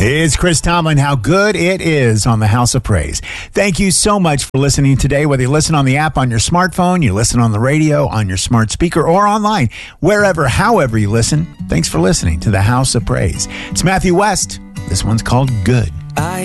It's Chris Tomlin. How good it is on the House of Praise. Thank you so much for listening today. Whether you listen on the app on your smartphone, you listen on the radio, on your smart speaker, or online, wherever, however you listen, thanks for listening to the House of Praise. It's Matthew West. This one's called Good.